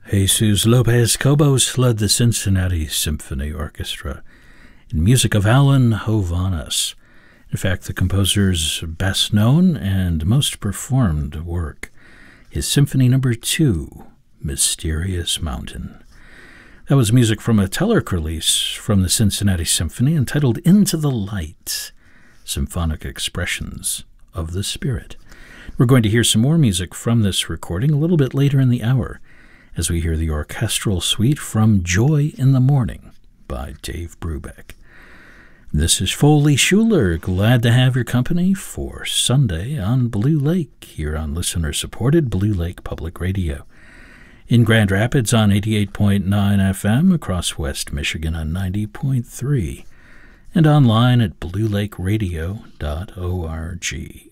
Jesus Lopez Cobos led the Cincinnati Symphony Orchestra in music of Alan Hovhaness. In fact, the composer's best known and most performed work is Symphony No. 2, Mysterious Mountain. That was music from a Telerik release from the Cincinnati Symphony entitled Into the Light, Symphonic Expressions of the Spirit. We're going to hear some more music from this recording a little bit later in the hour, as we hear the orchestral suite from Joy in the Morning by Dave Brubeck. This is Foley Schuler, glad to have your company for Sunday on Blue Lake, here on listener-supported Blue Lake Public Radio. In Grand Rapids on 88.9 FM, across West Michigan on 90.3, and online at bluelakeradio.org.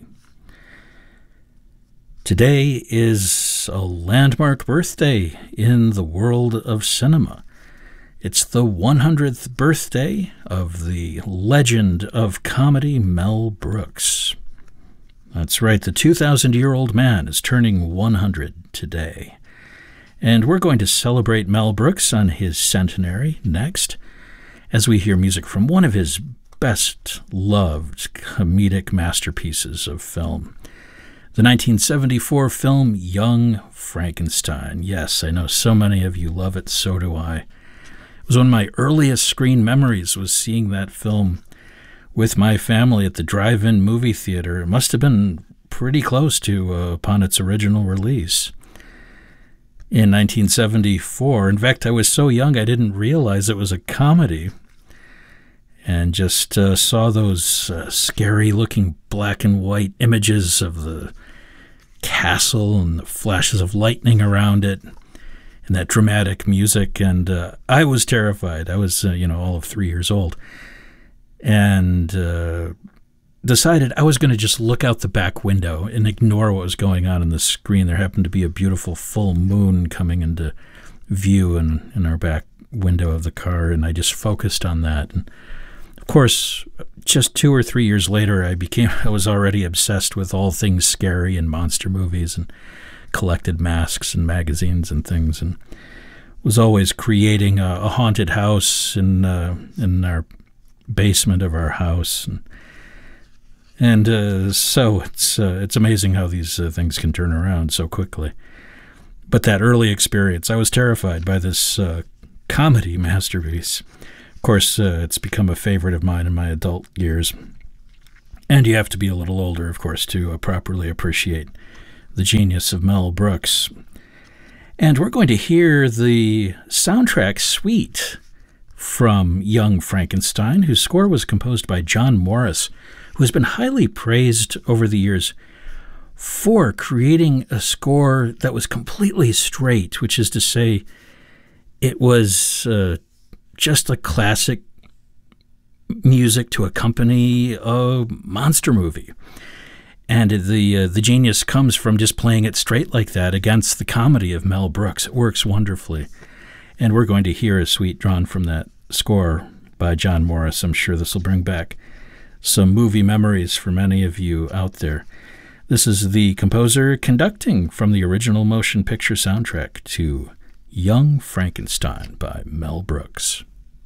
Today is a landmark birthday in the world of cinema. It's the 100th birthday of the legend of comedy Mel Brooks. That's right, the 2,000-year-old man is turning 100 today. And we're going to celebrate Mel Brooks on his centenary next, as we hear music from one of his best-loved comedic masterpieces of film. The 1974 film Young Frankenstein. Yes, I know so many of you love it, so do I. It was one of my earliest screen memories, was seeing that film with my family at the drive-in movie theater. It must have been pretty close to upon its original release in 1974. In fact, I was so young I didn't realize it was a comedy, and just saw those scary-looking black and white images of the castle and the flashes of lightning around it and that dramatic music, and I was terrified. I was, all of 3 years old, and decided I was going to just look out the back window and ignore what was going on the screen. There happened to be a beautiful full moon coming into view in our back window of the car, and I just focused on that. And of course, just 2 or 3 years later, I was already obsessed with all things scary and monster movies, and collected masks and magazines and things, and was always creating a haunted house in our basement of our house, and so it's amazing how these things can turn around so quickly. But that early experience, I was terrified by this comedy masterpiece. Of course, it's become a favorite of mine in my adult years. And you have to be a little older, of course, to properly appreciate the genius of Mel Brooks. And we're going to hear the soundtrack suite from Young Frankenstein, whose score was composed by John Morris, who has been highly praised over the years for creating a score that was completely straight, which is to say, it was just a classic music to accompany a monster movie. And the genius comes from just playing it straight like that against the comedy of Mel Brooks. It works wonderfully. And we're going to hear a suite drawn from that score by John Morris. I'm sure this will bring back some movie memories for many of you out there. This is the composer conducting from the original motion picture soundtrack to Young Frankenstein by Mel Brooks.